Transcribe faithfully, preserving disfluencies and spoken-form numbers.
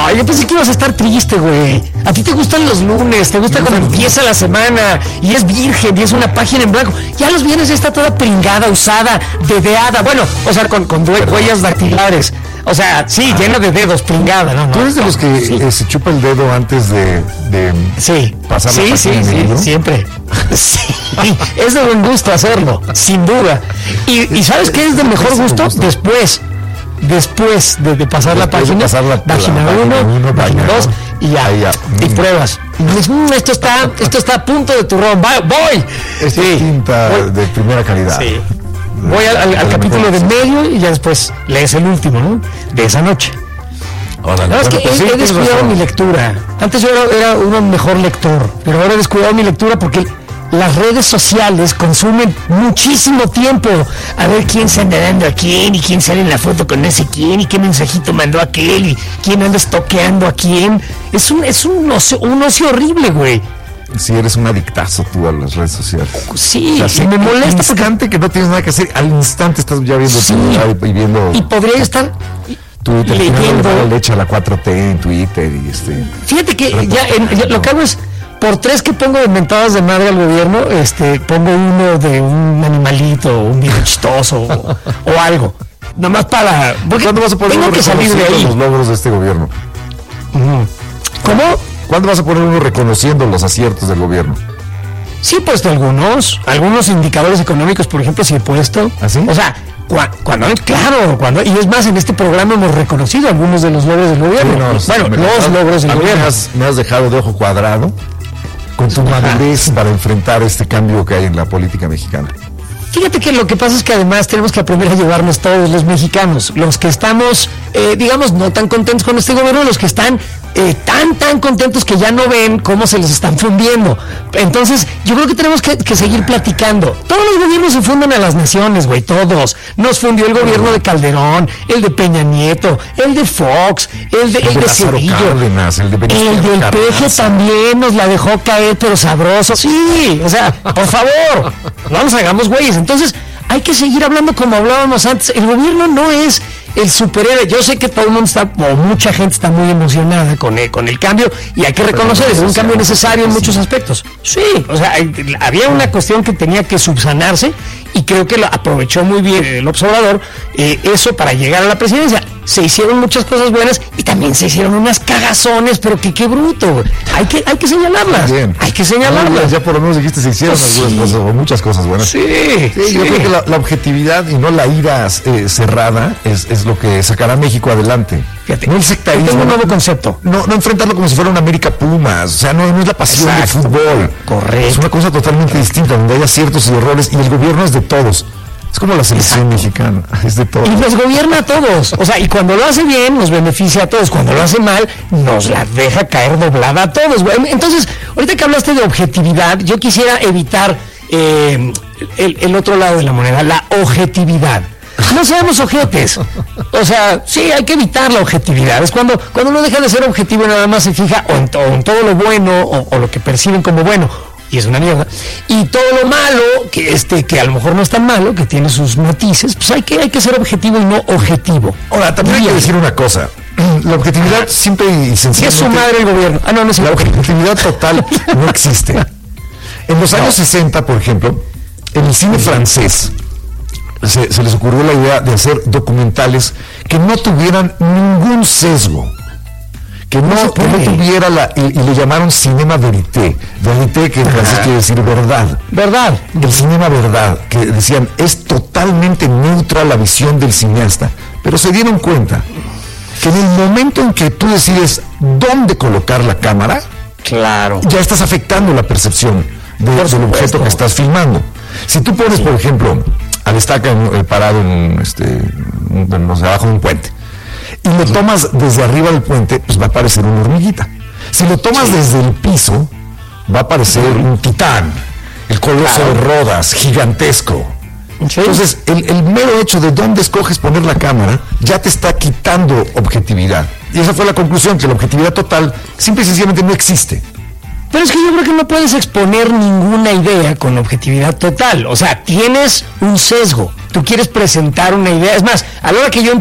No, yo pensé que ibas a estar triste, güey. A ti te gustan los lunes, te gusta cuando empieza la semana y es virgen y es una página en blanco. Ya los viernes está toda pringada, usada, dedeada. Bueno, o sea, con, con huellas dactilares. O sea, sí, ah. llena de dedos, pringada. No, no, ¿Tú eres de no, los que sí. eh, se chupa el dedo antes de, de sí. pasar sí, la sí, página? Sí, ¿no? sí, siempre. Sí, es de buen gusto hacerlo, sin duda. Y, y ¿sabes qué es de mejor gusto? Después. Después de, de pasar Después la página, de pasar la, página uno, página dos y ya, ya. y mm. pruebas. Y dices, mmm, esto está, esto está a punto de turrón, voy. Esta sí, tinta voy. de primera calidad. Sí. Voy al, al, al capítulo de medio y ya después lees el último, ¿no? De esa noche. Hola, no, es que he, he descuidado mi lectura. Antes yo era, era un mejor lector, pero ahora he descuidado mi lectura porque las redes sociales consumen muchísimo tiempo. A ver quién se anda dando a quién y quién sale en la foto con ese quién y qué mensajito mandó aquel y quién anda estoqueando a quién. Es un, es un ocio, un ocio horrible, güey. Sí, eres un adictazo tú a las redes sociales. Sí, o sea, sí me molesta porque que no tienes nada que hacer. Al instante estás ya viendo sí, tu, y viendo. Y podría estar Twitter, leyendo. Le echa la cuatro T en Twitter y este. Fíjate que ya, en, ya lo que hago es por tres que pongo de mentadas de madre al gobierno, este, pongo uno de un animalito, un video chistoso o, o algo. Nomás para. ¿Cuándo vas a poner tengo uno que salir de ahí? Los logros de este gobierno? Uh-huh. ¿Cómo? ¿Cuándo vas a poner uno reconociendo los aciertos del gobierno? Sí, he puesto algunos, algunos indicadores económicos, por ejemplo, sí he puesto. ¿Ah, sí? O sea, cu- cuando, claro, cuando, y es más, en este programa hemos reconocido algunos de los logros del gobierno. Sí, no, bueno, me, los me, logros del gobierno. Me has, me has dejado de ojo cuadrado con tu madurez para enfrentar este cambio que hay en la política mexicana. Fíjate que lo que pasa es que además tenemos que aprender a llevarnos todos los mexicanos, los que estamos, eh, digamos, no tan contentos con este gobierno, los que están eh, tan, tan contentos que ya no ven cómo se les están fundiendo. Entonces, yo creo que tenemos que, que seguir platicando. Todos los gobiernos se funden a las naciones, güey, todos. Nos fundió el gobierno de Calderón, el de Peña Nieto, el de Fox, el de, el el de, de Cedillo, Cárdenas, el, de el del P G también nos la dejó caer, pero sabroso. Sí, o sea, por favor, no nos hagamos güeyes. Entonces, hay que seguir hablando como hablábamos antes. El gobierno no es el superhéroe. Yo sé que todo el mundo está, o mucha gente está muy emocionada con el, con el cambio, y hay que reconocer, es un cambio necesario en muchos aspectos. Sí, o sea, hay, había una cuestión que tenía que subsanarse, y creo que lo aprovechó muy bien el observador, eh, eso para llegar a la presidencia. Se hicieron muchas cosas buenas y también se hicieron unas cagazones, pero que qué bruto. Hay que, hay que señalarlas. Bien. Hay que señalarlas. No, ya por lo menos dijiste se hicieron pues algunas sí. cosas, o muchas cosas buenas. Sí, sí, sí. Yo creo que la, la objetividad y no la ira eh, cerrada es, es lo que sacará a México adelante. Fíjate, no el sectarismo. Tengo un nuevo concepto. No, no enfrentarlo como si fuera una América Pumas. O sea, no, no es la pasión del fútbol. Correcto. Es una cosa totalmente distinta, donde hay aciertos y errores, y el gobierno es de todos. Es como la selección Exacto. mexicana, es de todos. Y nos gobierna a todos. O sea, y cuando lo hace bien, nos beneficia a todos. Cuando lo hace mal, nos la deja caer doblada a todos. Entonces, ahorita que hablaste de objetividad, yo quisiera evitar eh, el, el otro lado de la moneda, la objetividad. No seamos ojetes. O sea, sí, hay que evitar la objetividad. Es cuando, cuando uno deja de ser objetivo y nada más se fija o en, to, en todo lo bueno o, o lo que perciben como bueno. Y es una mierda. Y todo lo malo, que este, que a lo mejor no es tan malo, que tiene sus matices, pues hay que, hay que ser objetivo y no objetivo. Ahora, también hay que decir una cosa. La objetividad ah, simple y sencilla. Es su madre el gobierno. Ah, no, no es La objetividad total no existe. En los años no. sesenta, por ejemplo, en el cine francés se, se les ocurrió la idea de hacer documentales que no tuvieran ningún sesgo. Que no, que no tuviera la, y, y le llamaron cinema verité, verité que en francés quiere decir verdad. Verdad. El cinema verdad, que decían, es totalmente neutra la visión del cineasta, pero se dieron cuenta que en el momento en que tú decides dónde colocar la cámara, claro, ya estás afectando la percepción de, del objeto que estás filmando. Si tú pones, por ejemplo, a Destaca eh, parado en, este, en, no sé, abajo de un puente, y lo tomas desde arriba del puente, pues va a parecer una hormiguita. Si lo tomas sí. desde el piso, va a parecer un titán, el coloso claro. de Rodas, gigantesco. Sí. Entonces, el, el mero hecho de dónde escoges poner la cámara ya te está quitando objetividad. Y esa fue la conclusión, que la objetividad total simple y sencillamente no existe. Pero es que yo creo que no puedes exponer ninguna idea con objetividad total. O sea, tienes un sesgo. Tú quieres presentar una idea. Es más, a la hora que yo